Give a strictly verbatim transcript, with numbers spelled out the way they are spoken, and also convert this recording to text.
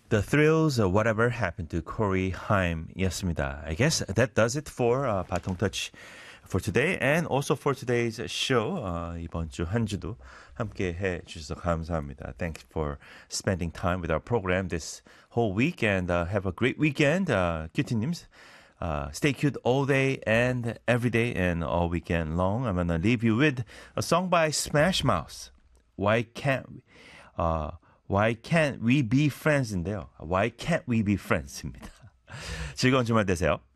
The Thrills, uh, Whatever Happened to Corey Haim이었습니다. I guess that does it for uh, 바통 터치 for today and also for today's show. Uh, 이번 주 한 주도 함께 해 주셔서 감사합니다. Thanks for spending time with our program this whole week and uh, have a great weekend. Uh, 큐티님스. Uh, stay cute all day and every day and all weekend long. I'm gonna leave you with a song by Smash Mouth. Why can't we? Uh, Why can't we be friends인데요. Why can't we be friends입니다. 즐거운 주말 되세요.